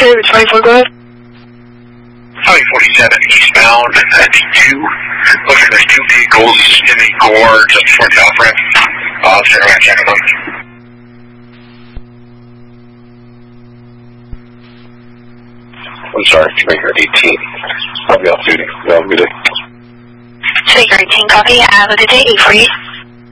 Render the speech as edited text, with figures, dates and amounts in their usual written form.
Okay, 24, go ahead. Highway 47 eastbound at D2. Looks like there's 2 vehicles in the core just before the off-ramp. Turn around, check them. I'm sorry, Baker 18. I'll be off duty. Baker 18, copy. Have a good day, 8 for you.